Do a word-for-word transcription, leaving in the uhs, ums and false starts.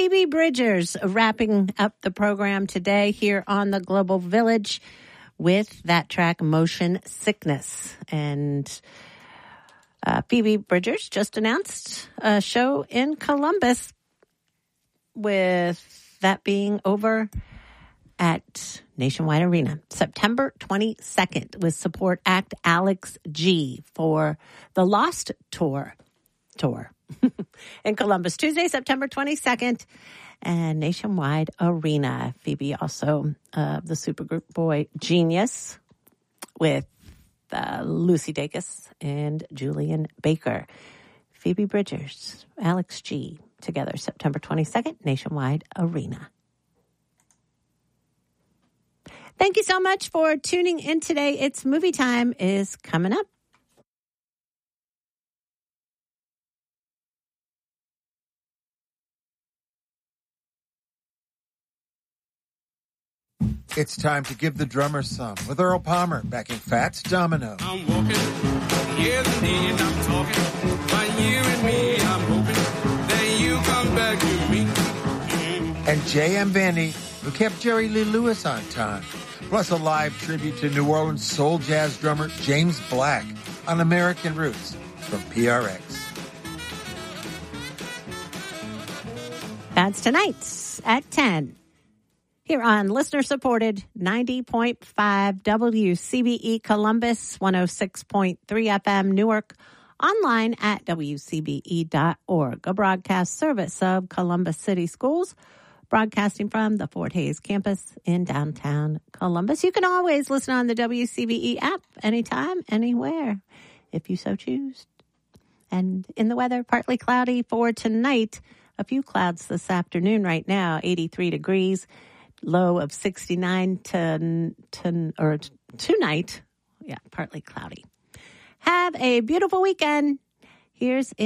Phoebe Bridgers wrapping up the program today here on the Global Village with that track Motion Sickness. And uh, Phoebe Bridgers just announced a show in Columbus, with that being over at Nationwide Arena, September twenty-second, with support act Alex G for the Lost Tour. Tour. in Columbus, Tuesday, September twenty-second, and Nationwide Arena. Phoebe also, uh, the supergroup Boy Genius with uh, Lucy Dacus and Julian Baker. Phoebe Bridgers, Alex G, together September twenty-second, Nationwide Arena. Thank you so much for tuning in today. It's Movie Time is coming up. It's time to give the drummer some with Earl Palmer backing Fats Domino. I'm walking, yes indeed, I'm talking. By you and me, I'm hoping that you come back to me. Mm-hmm. And J M Vandy, who kept Jerry Lee Lewis on time. Plus a live tribute to New Orleans soul jazz drummer James Black on American Roots from P R X. That's tonight at ten. Here on listener-supported ninety point five W C B E Columbus, one oh six point three F M Newark, online at W C B E dot org, a broadcast service of Columbus City Schools, broadcasting from the Fort Hays campus in downtown Columbus. You can always listen on the W C B E app anytime, anywhere, if you so choose. And in the weather, partly cloudy for tonight. A few clouds this afternoon right now, eighty-three degrees. Low of sixty-nine to, to or tonight. Yeah, partly cloudy. Have a beautiful weekend. Here's